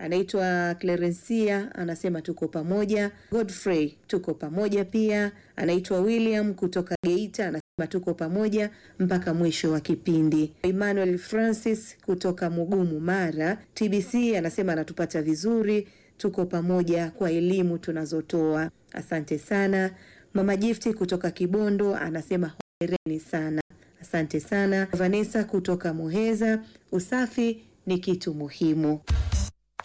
Anaitwa Clarencia, anasema tuko pamoja. Godfrey, tuko pamoja pia. Anaitwa William kutoka Geita, anasema tuko pamoja mpaka mwisho wa kipindi. Emmanuel Francis kutoka Mugumu Mara, TBC, anasema anatupata vizuri, tuko pamoja kwa elimu tunazotoa. Asante sana. Mama Gifti kutoka Kibondo anasema hongereni sana. Asante sana. Vanessa kutoka Muheza, usafi ni kitu muhimu.